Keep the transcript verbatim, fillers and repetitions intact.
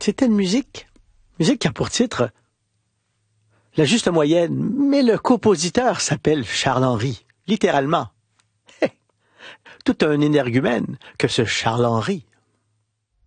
C'était une musique, musique qui a pour titre La juste moyenne, mais le compositeur s'appelle Charles-Henri, littéralement. Tout un énergumène que ce Charles-Henri.